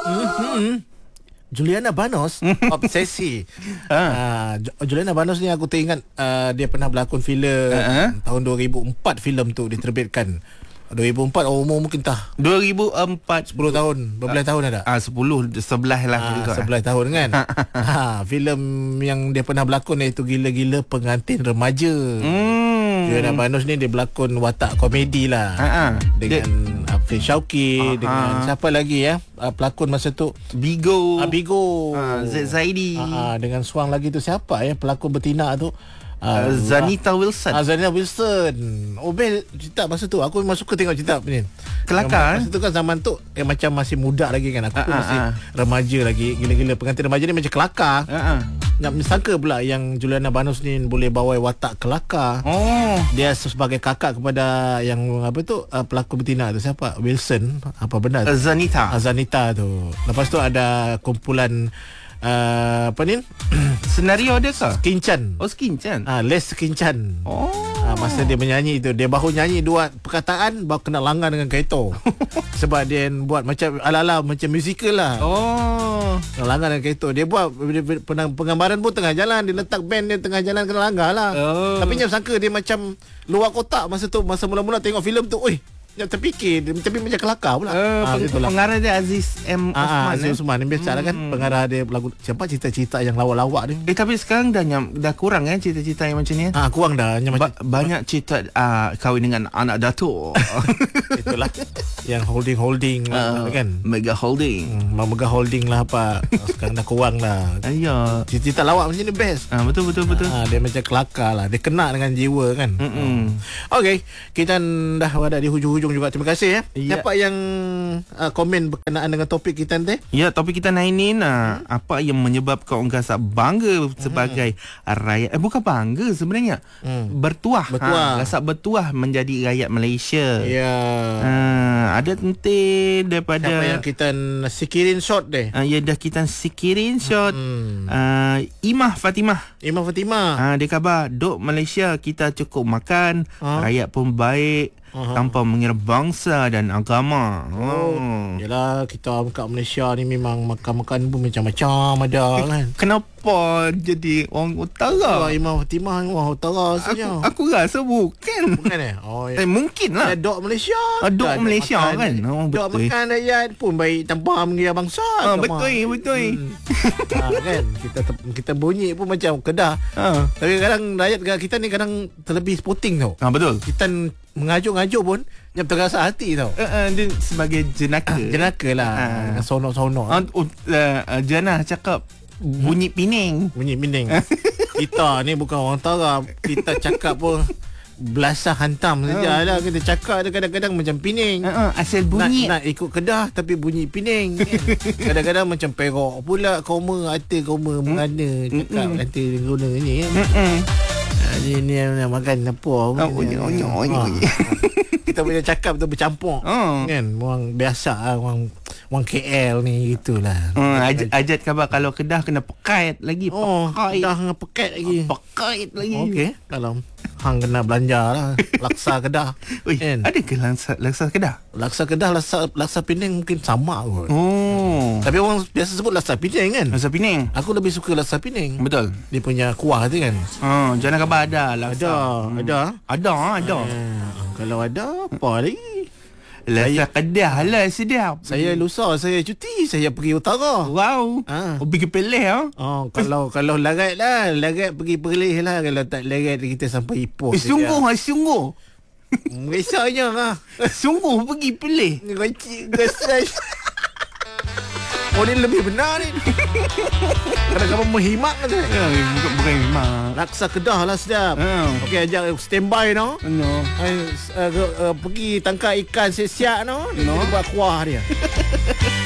Juliana Banos obsesi. Juliana Banos ni aku teringat dia pernah berlakon filem tahun 2004. Filem tu diterbitkan 2004. Umur mungkin 2004 10 tahun, berapa tahun ada? 11 lah. 11 tahun kan. Filem yang dia pernah berlakon iaitu Gila-Gila Pengantin Remaja. Juliana Banos ni dia berlakon watak komedi lah. Dengan Afrin Syauqi, dengan siapa lagi ya? Pelakon masa tu Bigo. Z Zaidi. Dengan suang lagi tu siapa ya pelakon betina tu? Zanita Wilson. Zanita Wilson. Bel cerita masa tu aku memang suka tengok cerita ni. Kelakar. Masa tu kan zaman tu macam masih muda lagi kan. Aku pun masih remaja lagi. Gila-Gila Pengantin Remaja ni macam kelakar. Nak sangka pula yang Juliana Banos ni boleh bawa watak kelakar. Dia sebagai kakak kepada yang apa tu pelakon betina tu siapa? Wilson. Apa benar? Zanita. Zanita tu. Lepas tu ada kumpulan apa ni? Senario dia ke? Skincan. Skincan. Les Skincan. Masa dia menyanyi tu, dia baru nyanyi dua perkataan baru kena langgar dengan kereta. Sebab dia buat macam ala-ala macam musical lah. Langgar dengan kereta. Dia buat penggambaran pun tengah jalan, dia letak band dia tengah jalan kena langgar lah. Tapi jangan sangka dia macam luar kotak masa tu. Masa mula-mula tengok filem tu, terfikir tapi macam kelakar pula. Pengarah dia Aziz M. Osman. Aziz Osman ni biasa kan pengarah dia lagu siapa cerita-cerita yang lawak-lawak ni. Tapi sekarang dah kurang kan cerita-cerita yang macam ni. Kurang dah banyak cerita kahwin dengan anak datuk. Itulah yang holding kan. Mega holding. Mega holding lah apa. Sekarang dah kurang lah. Ya. Cerita lawak macam ni best. Betul. Dia macam kelakar lah. Dia kena dengan jiwa kan. Okey, kita dah ada di hujung juga. Terima kasih ya. Siapa yang komen berkenaan dengan topik kita nanti? Ya, topik kita hari ni apa yang menyebabkan orang rasa bangga sebagai rakyat. Bukan bangga sebenarnya. Bertuah. Rasa bertuah menjadi rakyat Malaysia. Ya. Ada nanti daripada siapa yang kita sikirin shot deh. Ya dah kita sikirin shot. Imah Fatimah. Dia khabar duk Malaysia kita cukup makan, rakyat pun baik. Tanpa mengira bangsa dan agama. Yalah, kita kat Malaysia ni memang makan-makan pun macam-macam ada kan. Kenapa jadi orang utara? Imam Fatimah orang utara saja. Aku rasa bukan. Bukan mungkin lah. Dok Malaysia. Dok Malaysia kan. Dok makan rakyat pun baik tanpa mengira bangsa. Betul. Kan kita bunyi pun macam Kedah. Tapi kadang rakyat kita ni kadang terlebih sporting tau. Betul. Kita mengajuk-ngajuk pun yang terasa hati tau. Dia sebagai jenaka. Jenaka lah. Sonok-sonok. Jana cakap bunyi pining. Kita ni bukan orang Tara. Kita cakap pun belasah hantam saja lah. Kita cakap dia kadang-kadang macam pining. Asal bunyi nak ikut Kedah tapi bunyi pining kan? Kadang-kadang macam Perak pula. Koma, hati koma mengana. Cakap nanti guna ni kan. Ni yang makan apa kita punya cakap tu bercampur kan. Orang biasa orang KL ni gitulah. Ajat khabar kalau Kedah kena pekait lagi. Kedah kena pekait lagi. Okey, kalau hang kena belanja lah laksa Kedah. Kan? Ada ke laksa Kedah? Laksa Kedah, laksa Penang mungkin sama kot. Tapi orang biasa sebut laksa Penang kan. Laksa Penang. Aku lebih suka laksa Penang. Betul. Dia punya kuah tu kan. Jangan khabar ada laksa. Ada. Kalau ada apa lagi? Laksa Kedah lah sedap. Saya lusa saya cuti, saya pergi utara. Wow. Pergi Perlis kalau larat lah, larat pergi Perlis lah. Kalau tak larat kita sampai Ipoh. Sungguh. Risaunya lah. Sungguh pergi Perlis. Ni lebih benar ni. Kadang-kadang menghimak kan. Bukan himak. Laksa Kedah lah sedap. Okey, ajak standby no. Pergi tangkap ikan siap-siap no. Buat kuah dia.